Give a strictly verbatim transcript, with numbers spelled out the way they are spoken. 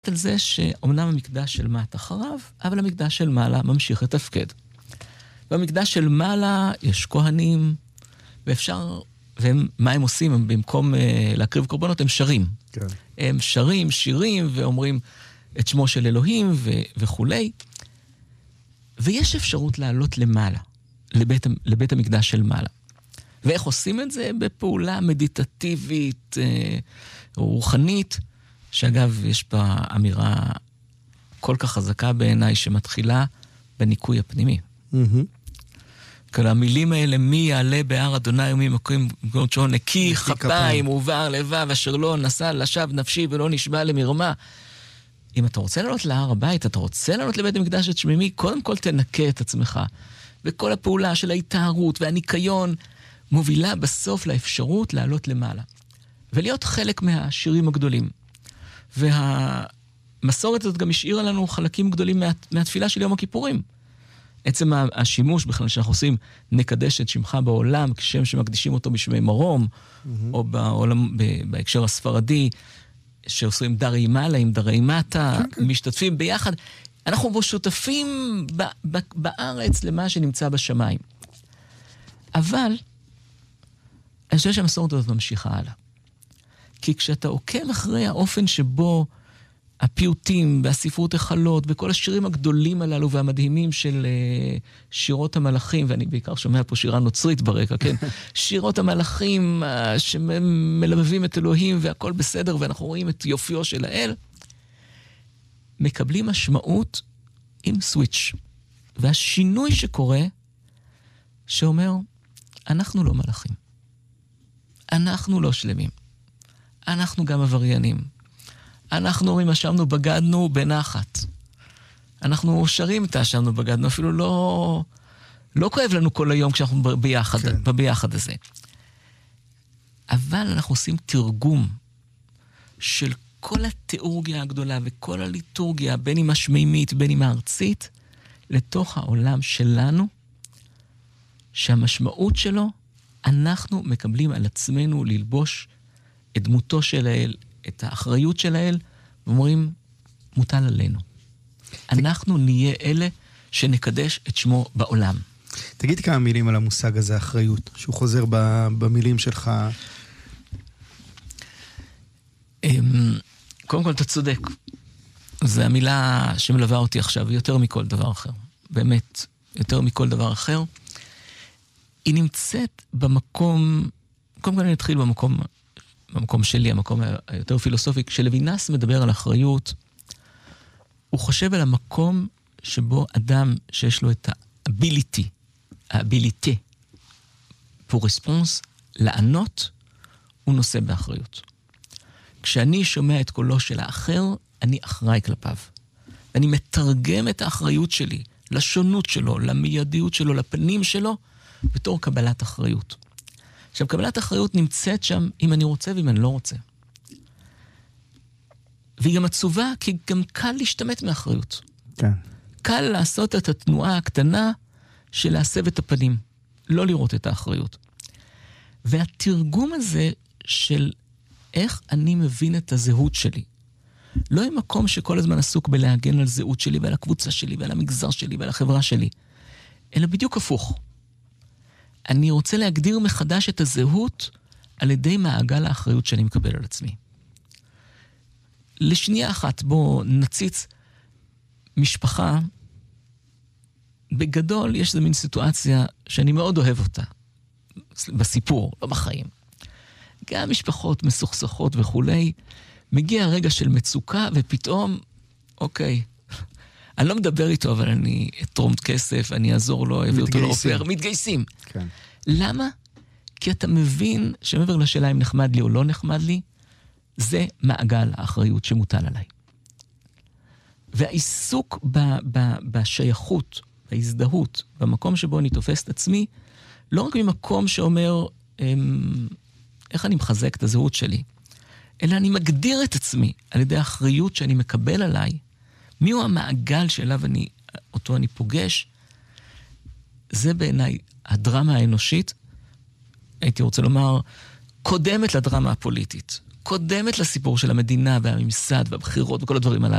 על זה שאומנם המקדש של מטה חרב, אבל המקדש של מעלה ממשיך לתפקד. במקדש של מעלה יש כהנים, ואפשר, ומה הם עושים? הם במקום uh, להקריב קורבנות, הם שרים. כן. הם שרים, שירים, ואומרים את שמו של אלוהים ו- וכולי. ויש אפשרות לעלות למעלה, לבית, לבית המקדש של מעלה. ואיך עושים את זה? בפעולה מדיטטיבית, אה, רוחנית, שאגב, יש בה אמירה כל כך חזקה בעיניי, שמתחילה בניקוי הפנימי. Mm-hmm. כל המילים האלה, מי יעלה בהר אדוני ומי מקום קודשו, נקי כפיים ובער לבב, אשר לא נשא לשווא נפשי ולא נשבע למרמה. אם אתה רוצה לעלות להר הבית, אתה רוצה לעלות לבית המקדש את שמימי, קודם כל תנקה את עצמך. וכל הפעולה של ההתארות והניקיון מובילה בסוף לאפשרות לעלות למעלה. ולהיות חלק מהשירים הגדולים. והמסורת הזאת גם השאירה לנו חלקים גדולים מה, מהתפילה של יום הכיפורים. עצם השימוש בכלל שאנחנו עושים, נקדש את שמך בעולם, כשם שמקדישים אותו בשמי מרום, mm-hmm. או בעולם, בהקשר הספרדי, שעושים דרי מעלה עם דרי מטה, okay, okay. משתתפים ביחד. אנחנו בו שותפים ב, ב, בארץ למה שנמצא בשמיים. אבל, אני חושב שהמסורת הזאת ממשיכה הלאה. כי כשאתה עוקב אחרי האופן שבו הפיוטים והספרות החלות וכל השירים הגדולים הללו והמדהימים של uh, שירות המלאכים, ואני בעיקר שומע פה שירה נוצרית ברקע, כן? שירות המלאכים uh, שמלבבים את אלוהים והכל בסדר, ואנחנו רואים את יופיו של האל, מקבלים משמעות עם סוויץ'. והשינוי שקורה, שאומר, אנחנו לא מלאכים. אנחנו לא שלמים. אנחנו גם עבריינים. אנחנו אומרים, אשמנו בגדנו בנחת. אנחנו שרים את אשמנו בגדנו, אפילו לא, לא כואב לנו כל היום כשאנחנו ביחד, כן. בביחד הזה. אבל אנחנו עושים תרגום של כל התיאורגיה הגדולה וכל הליטורגיה, בין עם השמימית, בין עם הארצית, לתוך העולם שלנו, שהמשמעות שלו, אנחנו מקבלים על עצמנו ללבוש את דמותו של האל, את האחריות של האל, ואומרים, מוטל עלינו. אנחנו נהיה אלה שנקדש את שמו בעולם. תגיד כמה מילים על המושג הזה, אחריות, שהוא חוזר במילים שלך. קודם כל, אתה צודק. זו המילה שמלווה אותי עכשיו, יותר מכל דבר אחר. באמת, יותר מכל דבר אחר. היא נמצאת במקום, קודם כל אני אתחיל במקום, במקום שלי, המקום היותר פילוסופי, כשלוינס מדבר על אחריות, הוא חושב על המקום שבו אדם שיש לו את ה-ability, ה-ability, pour response, לענות, הוא נושא באחריות. כשאני שומע את קולו של האחר, אני אחראי כלפיו. ואני מתרגם את האחריות שלי, לשונות שלו, למיידיות שלו, לפנים שלו, בתור קבלת אחריות. עכשיו, קבלת אחריות נמצאת שם אם אני רוצה ואם אני לא רוצה. והיא גם עצובה, כי גם קל להשתמט מאחריות. כן. קל לעשות את התנועה הקטנה של להסב את הפנים, לא לראות את האחריות. והתרגום הזה של איך אני מבין את הזהות שלי, לא עם מקום שכל הזמן עסוק בלהגן על זהות שלי ועל הקבוצה שלי ועל המגזר שלי ועל החברה שלי, אלא בדיוק הפוך. אני רוצה להגדיר מחדש את הזהות על ידי מעגל האחריות שאני מקבל על עצמי. לשנייה אחת, בוא נציץ משפחה, בגדול יש איזו מין סיטואציה שאני מאוד אוהב אותה, בסיפור, לא בחיים. גם משפחות מסוכסכות וכולי, מגיע הרגע של מצוקה ופתאום, אוקיי, אני לא מדבר איתו, אבל אני אתרום כסף, אני אעזור לו, אביא אותו לאופר, מתגייסים. כן. למה? כי אתה מבין שמעבר לשאלה אם נחמד לי או לא נחמד לי, זה מעגל האחריות שמוטל עליי. והעיסוק ב, ב, בשייכות, בהזדהות, במקום שבו אני תופס את עצמי, לא רק ממקום שאומר, איך אני מחזק את הזהות שלי, אלא אני מגדיר את עצמי על ידי האחריות שאני מקבל עליי, מי הוא המעגל שאליו אני, אותו אני פוגש, זה בעיניי הדרמה האנושית, הייתי רוצה לומר, קודמת לדרמה הפוליטית, קודמת לסיפור של המדינה והממסד והבחירות וכל הדברים הללו.